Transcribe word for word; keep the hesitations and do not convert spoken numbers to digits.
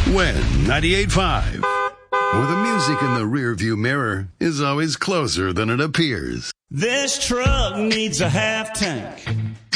When ninety-eight point five, or the music in the rearview mirror is always closer than it appears. This truck needs a half tank.